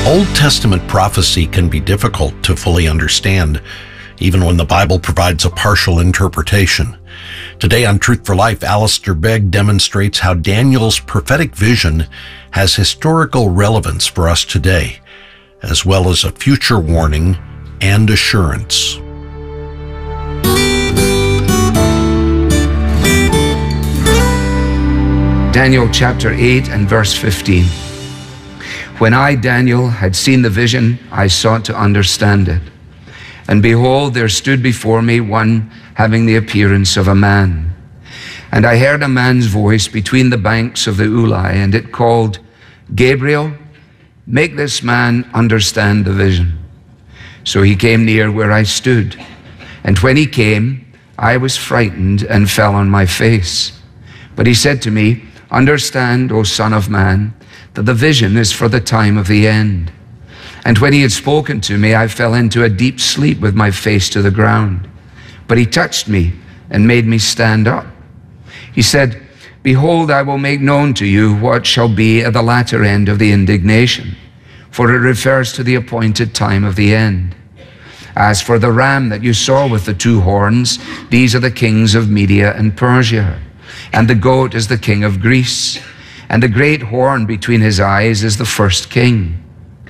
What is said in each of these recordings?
Old Testament prophecy can be difficult to fully understand, even when the Bible provides a partial interpretation. Today on Truth for Life, Alistair Begg demonstrates how Daniel's prophetic vision has historical relevance for us today, as well as a future warning and assurance. Daniel chapter 8 and verse 15. When I, Daniel, had seen the vision, I sought to understand it. And behold, there stood before me one having the appearance of a man. And I heard a man's voice between the banks of the Ulai, and it called, Gabriel, make this man understand the vision. So he came near where I stood. And when he came, I was frightened and fell on my face. But he said to me, Understand, O Son of Man, that the vision is for the time of the end. And when he had spoken to me, I fell into a deep sleep with my face to the ground. But he touched me and made me stand up. He said, Behold, I will make known to you what shall be at the latter end of the indignation, for it refers to the appointed time of the end. As for the ram that you saw with the two horns, these are the kings of Media and Persia, and the goat is the king of Greece, and the great horn between his eyes is the first king.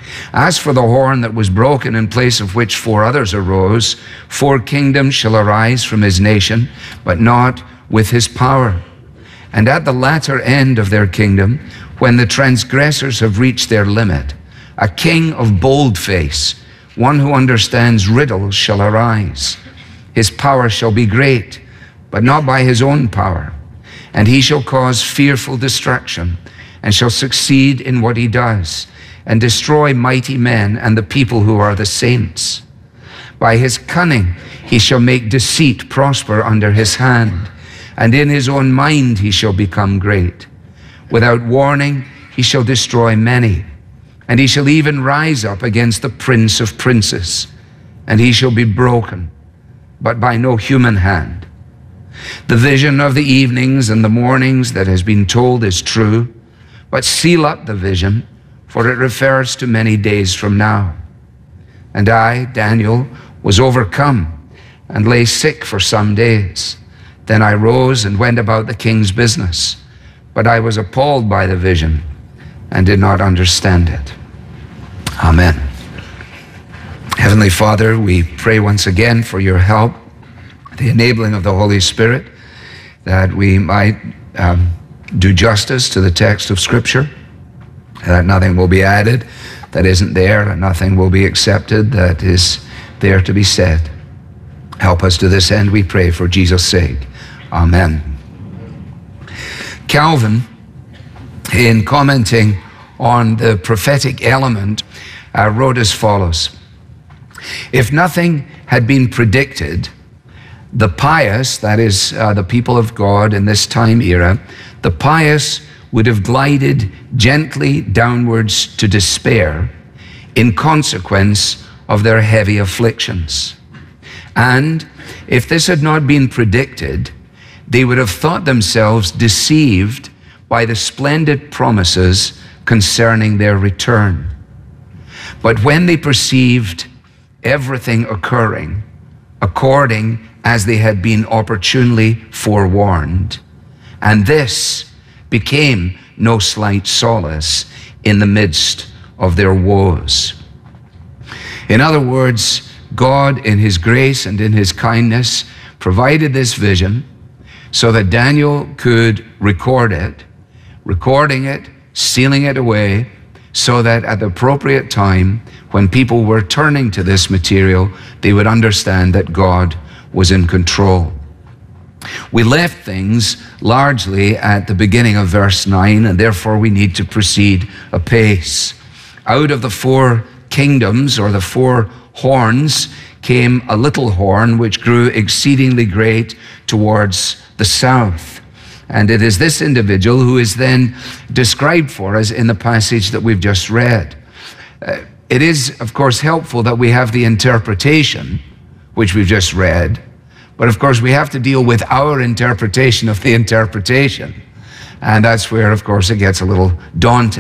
As for the horn that was broken, in place of which 4 others arose, 4 kingdoms shall arise from his nation, but not with his power. And at the latter end of their kingdom, when the transgressors have reached their limit, a king of bold face, one who understands riddles, shall arise. His power shall be great, but not by his own power. And he shall cause fearful destruction, and shall succeed in what he does, and destroy mighty men and the people who are the saints. By his cunning he shall make deceit prosper under his hand, and in his own mind he shall become great. Without warning he shall destroy many, and he shall even rise up against the prince of princes, and he shall be broken, but by no human hand. The vision of the evenings and the mornings that has been told is true, but seal up the vision, for it refers to many days from now. And I, Daniel, was overcome and lay sick for some days. Then I rose and went about the king's business, but I was appalled by the vision and did not understand it. Amen. Heavenly Father, we pray once again for your help, the enabling of the Holy Spirit, that we might do justice to the text of Scripture, that nothing will be added that isn't there, and nothing will be accepted that is there to be said. Help us to this end, we pray, for Jesus' sake. Amen. Calvin, in commenting on the prophetic element, wrote as follows: If nothing had been predicted, the pious, that is, the people of God in this time era, the pious would have glided gently downwards to despair in consequence of their heavy afflictions. And if this had not been predicted, they would have thought themselves deceived by the splendid promises concerning their return. But when they perceived everything occurring according as they had been opportunely forewarned, and this became no slight solace in the midst of their woes. In other words, God, in his grace and in his kindness, provided this vision so that Daniel could record it, recording it, sealing it away, so that at the appropriate time, when people were turning to this material, they would understand that God was in control. We left things largely at the beginning of verse 9, and therefore we need to proceed apace. Out of the 4 kingdoms, or the 4 horns, came a little horn which grew exceedingly great towards the south. And it is this individual who is then described for us in the passage that we've just read. It is, of course, helpful that we have the interpretation, which we've just read, but of course we have to deal with our interpretation of the interpretation. And that's where, of course, it gets a little daunting.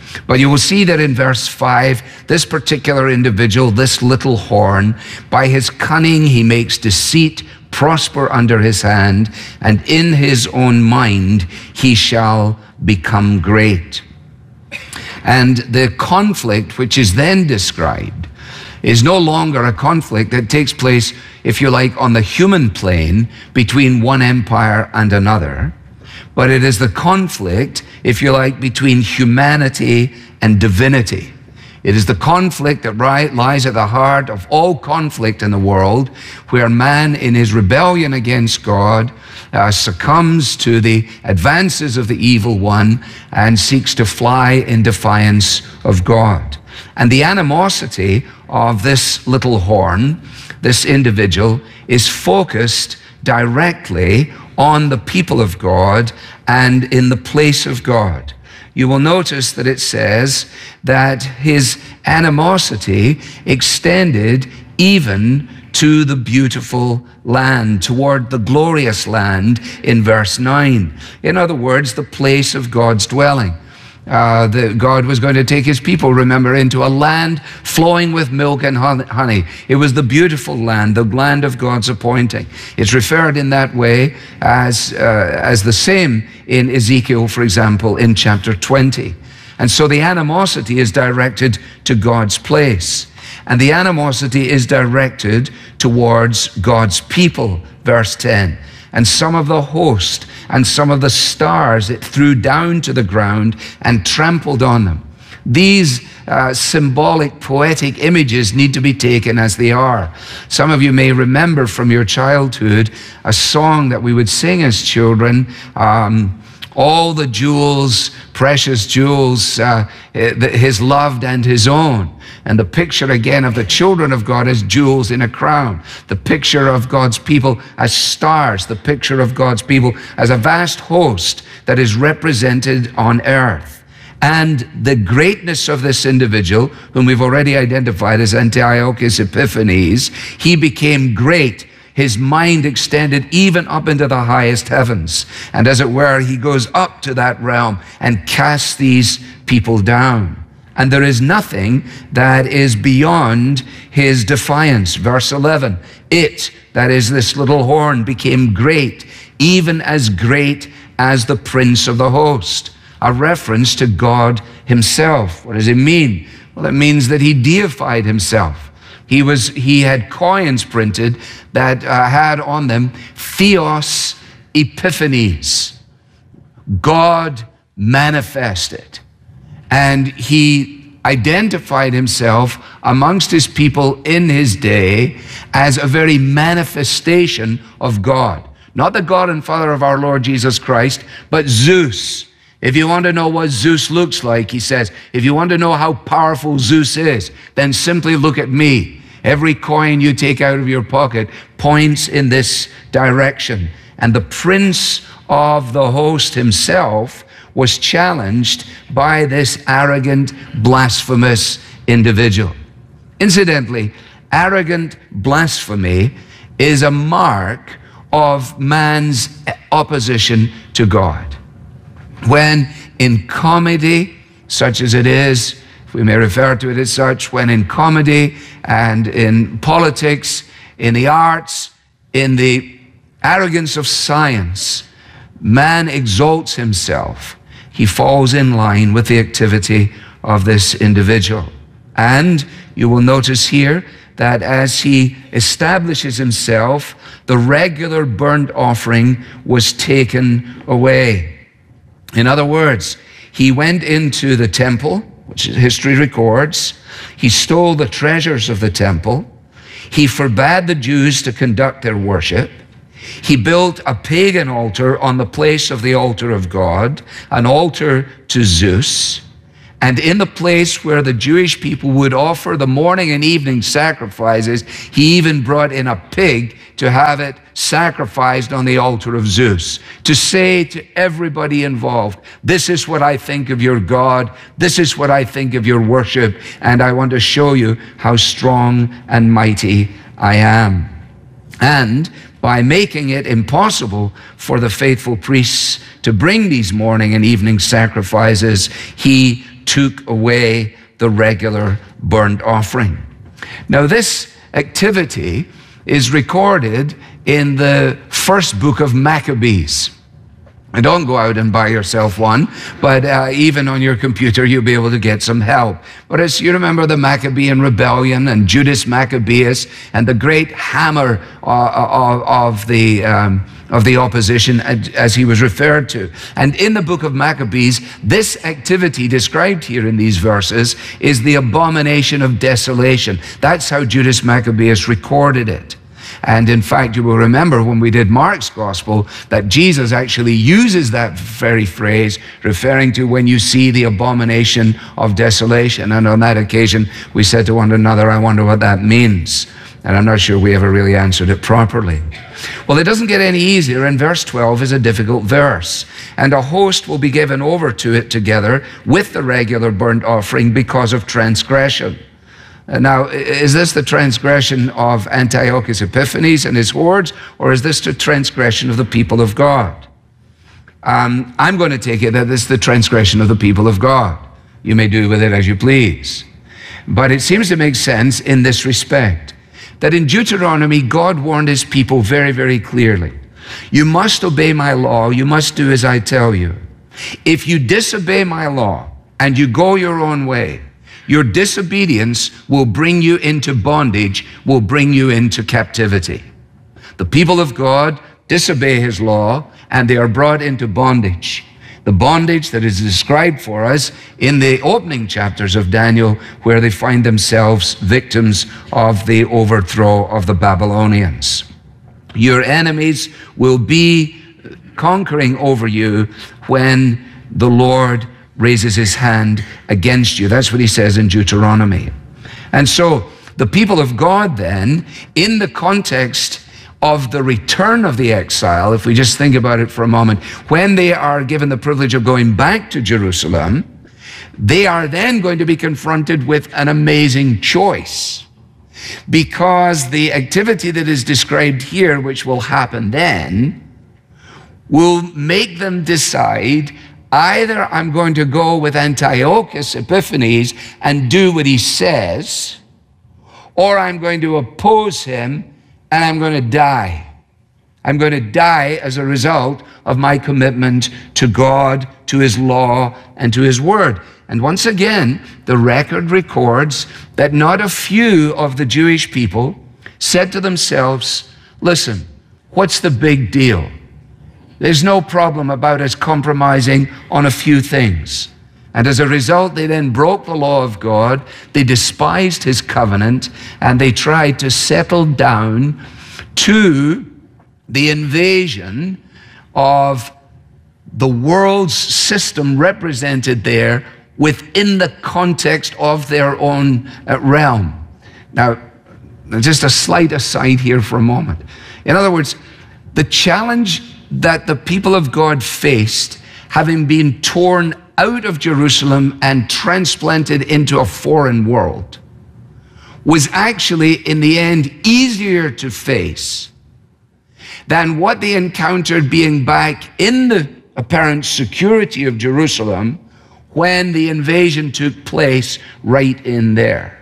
But you will see that in verse 5, this particular individual, this little horn, by his cunning he makes deceit prosper under his hand, and in his own mind he shall become great. And the conflict which is then described is no longer a conflict that takes place, if you like, on the human plane between one empire and another, but it is the conflict, if you like, between humanity and divinity. It is the conflict that lies at the heart of all conflict in the world, where man in his rebellion against God succumbs to the advances of the evil one and seeks to fly in defiance of God. And the animosity of this little horn, this individual, is focused directly on the people of God and in the place of God. You will notice that it says that his animosity extended even to the beautiful land, toward the glorious land in verse 9. In other words, the place of God's dwelling. God was going to take his people, remember, into a land flowing with milk and honey. It was the beautiful land, the land of God's appointing. It's referred in that way as the same in Ezekiel, for example, in chapter 20. And so the animosity is directed to God's place. And the animosity is directed towards God's people, verse 10. And some of the host and some of the stars it threw down to the ground and trampled on them. These symbolic, poetic images need to be taken as they are. Some of you may remember from your childhood a song that we would sing as children, all the jewels, precious jewels, his loved and his own. And the picture again of the children of God as jewels in a crown. The picture of God's people as stars. The picture of God's people as a vast host that is represented on earth. And the greatness of this individual, whom we've already identified as Antiochus Epiphanes, he became great. His mind extended even up into the highest heavens. And as it were, he goes up to that realm and casts these people down. And there is nothing that is beyond his defiance. Verse 11, it, that is this little horn, became great, even as great as the prince of the host. A reference to God himself. What does it mean? Well, it means that he deified himself. He had coins printed that had on them Theos Epiphanes, God manifested. And he identified himself amongst his people in his day as a very manifestation of God. Not the God and Father of our Lord Jesus Christ, but Zeus. If you want to know what Zeus looks like, he says, if you want to know how powerful Zeus is, then simply look at me. Every coin you take out of your pocket points in this direction. And the prince of the host himself was challenged by this arrogant, blasphemous individual. Incidentally, arrogant blasphemy is a mark of man's opposition to God. When in comedy, such as it is, if we may refer to it as such, when in comedy and in politics, in the arts, in the arrogance of science, man exalts himself, he falls in line with the activity of this individual. And you will notice here that as he establishes himself, the regular burnt offering was taken away. In other words, he went into the temple, which history records. He stole the treasures of the temple. He forbade the Jews to conduct their worship. He built a pagan altar on the place of the altar of God, an altar to Zeus. And in the place where the Jewish people would offer the morning and evening sacrifices, he even brought in a pig to have it sacrificed on the altar of Zeus, to say to everybody involved, this is what I think of your God, this is what I think of your worship, and I want to show you how strong and mighty I am. And by making it impossible for the faithful priests to bring these morning and evening sacrifices, he took away the regular burnt offering. Now, this activity is recorded in the first book of Maccabees. And don't go out and buy yourself one, but even on your computer, you'll be able to get some help. But as you remember the Maccabean rebellion and Judas Maccabeus and the great hammer of the opposition, as he was referred to. And in the book of Maccabees, this activity described here in these verses is the abomination of desolation. That's how Judas Maccabeus recorded it. And in fact, you will remember when we did Mark's gospel that Jesus actually uses that very phrase, referring to when you see the abomination of desolation. And on that occasion, we said to one another, I wonder what that means. And I'm not sure we ever really answered it properly. Well, it doesn't get any easier, and verse 12 is a difficult verse. And a host will be given over to it together with the regular burnt offering because of transgression. Now, is this the transgression of Antiochus Epiphanes and his hordes, or is this the transgression of the people of God? I'm going to take it that this is the transgression of the people of God. You may do with it as you please. But it seems to make sense in this respect, that in Deuteronomy, God warned his people very, very clearly. You must obey my law. You must do as I tell you. If you disobey my law and you go your own way, your disobedience will bring you into bondage, will bring you into captivity. The people of God disobey his law, and they are brought into bondage. The bondage that is described for us in the opening chapters of Daniel, where they find themselves victims of the overthrow of the Babylonians. Your enemies will be conquering over you when the Lord raises his hand against you. That's what he says in Deuteronomy. And so the people of God then, in the context of the return of the exile, if we just think about it for a moment, when they are given the privilege of going back to Jerusalem, they are then going to be confronted with an amazing choice. Because the activity that is described here, which will happen then, will make them decide, either I'm going to go with Antiochus Epiphanes and do what he says, or I'm going to oppose him and I'm going to die. I'm going to die as a result of my commitment to God, to his law, and to his word. And once again, the record records that not a few of the Jewish people said to themselves, listen, what's the big deal? There's no problem about us compromising on a few things. And as a result, they then broke the law of God, they despised his covenant, and they tried to settle down to the invasion of the world's system represented there within the context of their own realm. Now, just a slight aside here for a moment. In other words, the challenge that the people of God faced, having been torn out of Jerusalem and transplanted into a foreign world, was actually, in the end, easier to face than what they encountered being back in the apparent security of Jerusalem when the invasion took place right in there.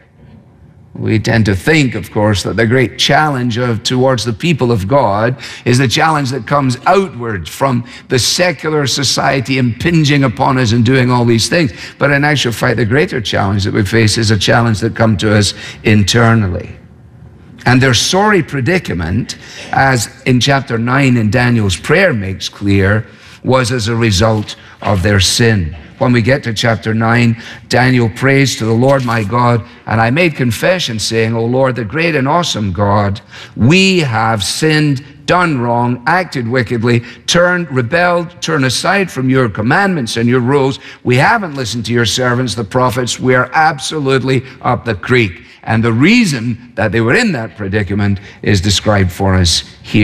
We tend to think, of course, that the great challenge towards the people of God is the challenge that comes outward from the secular society impinging upon us and doing all these things. But in actual fact, the greater challenge that we face is a challenge that comes to us internally. And their sorry predicament, as in chapter 9 in Daniel's prayer makes clear, was as a result of their sin. When we get to chapter 9, Daniel prays to the Lord my God, and I made confession saying, O Lord, the great and awesome God, we have sinned, done wrong, acted wickedly, rebelled, turned aside from your commandments and your rules. We haven't listened to your servants, the prophets. We are absolutely up the creek. And the reason that they were in that predicament is described for us here.